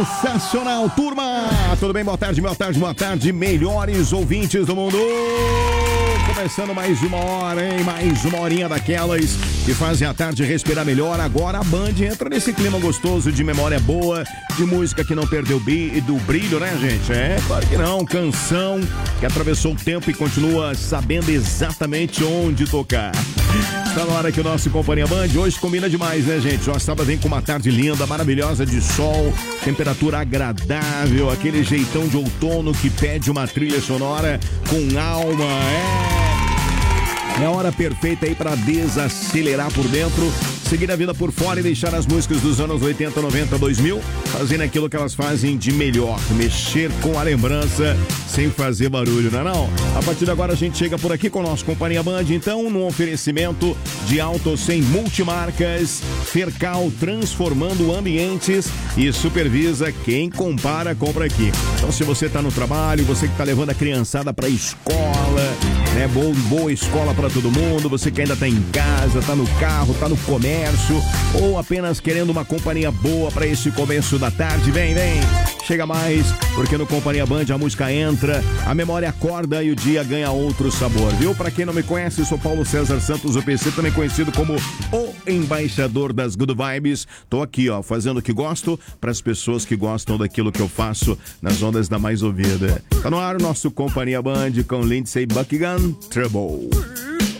Sensacional, turma! Tudo bem? Boa tarde, melhores ouvintes do mundo! Começando mais uma hora, hein? Mais uma horinha daquelas que fazem a tarde respirar melhor. Agora a Band entra nesse clima gostoso de memória boa, de música que não perdeu do brilho, né, gente? É, claro que não. Canção que atravessou o tempo e continua sabendo exatamente onde tocar. Está na hora que o nosso Companhia Band hoje combina demais, né, gente? O sábado vem com uma tarde linda, maravilhosa de sol, temperatura agradável, aquele jeitão de outono que pede uma trilha sonora com alma, É a hora perfeita aí para desacelerar por dentro, seguir a vida por fora e deixar as músicas dos anos 80, 90, 2000 fazendo aquilo que elas fazem de melhor, mexer com a lembrança sem fazer barulho, não é não? A partir de agora a gente chega por aqui com o nosso Companhia Band, então, no oferecimento de Auto Sem Multimarcas, Fercal transformando ambientes e supervisa quem compara, compra aqui. Então, se você está no trabalho, você que está levando a criançada para a escola, né? Boa escola para todo mundo, você que ainda tá em casa, tá no carro, tá no comércio, ou apenas querendo uma companhia boa para esse começo da tarde, vem, chega mais, porque no Companhia Band a música entra, a memória acorda e o dia ganha outro sabor, viu? Para quem não me conhece, sou Paulo César Santos, o PC, também conhecido como o embaixador das Good Vibes. Tô aqui, ó, fazendo o que gosto para as pessoas que gostam daquilo que eu faço nas ondas da mais ouvida. Tá no ar o nosso Companhia Band com Lindsey Buckingham, Trouble.